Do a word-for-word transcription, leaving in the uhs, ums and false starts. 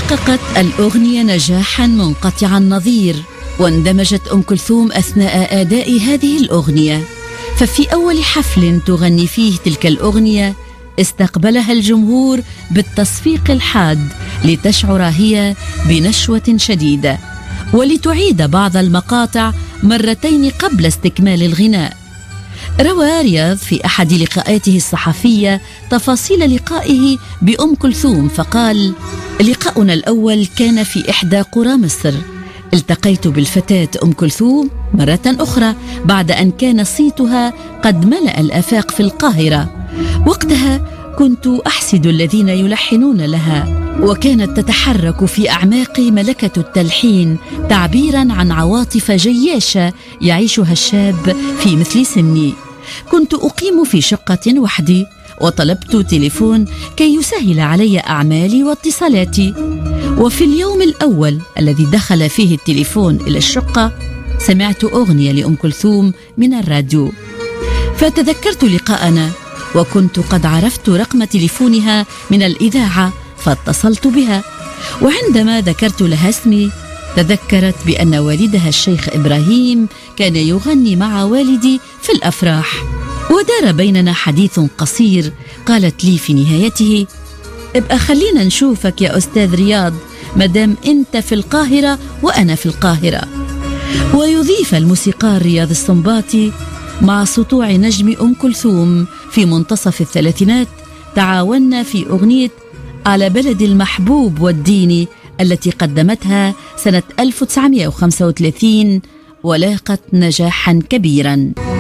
حققت الأغنية نجاحا منقطع النظير، واندمجت أم كلثوم أثناء أداء هذه الأغنية، ففي أول حفل تغني فيه تلك الأغنية استقبلها الجمهور بالتصفيق الحاد لتشعر هي بنشوة شديدة، ولتعيد بعض المقاطع مرتين قبل استكمال الغناء. روى رياض في أحد لقاءاته الصحفية تفاصيل لقائه بأم كلثوم فقال: لقاؤنا الأول كان في إحدى قرى مصر، التقيت بالفتاة أم كلثوم مرة أخرى بعد أن كان صيتها قد ملأ الآفاق في القاهرة. وقتها كنت أحسد الذين يلحنون لها، وكانت تتحرك في أعماقي ملكة التلحين تعبيرا عن عواطف جياشة يعيشها الشاب في مثل سني. كنت أقيم في شقة وحدي، وطلبت تليفون كي يسهل علي أعمالي واتصالاتي. وفي اليوم الأول الذي دخل فيه التليفون إلى الشقة سمعت أغنية لأم كلثوم من الراديو، فتذكرت لقاءنا، وكنت قد عرفت رقم تليفونها من الإذاعة فاتصلت بها. وعندما ذكرت لها اسمي تذكرت بأن والدها الشيخ إبراهيم كان يغني مع والدي في الأفراح، ودار بيننا حديث قصير. قالت لي في نهايته: ابقى خلينا نشوفك يا أستاذ رياض مدام أنت في القاهرة وأنا في القاهرة. ويضيف الموسيقار رياض السنباطي: مع سطوع نجم أم كلثوم في منتصف الثلاثينات تعاوننا في أغنية على بلد المحبوب والديني التي قدمتها سنة ألف وتسعمائة وخمسة وثلاثين ولاقت نجاحا كبيرا.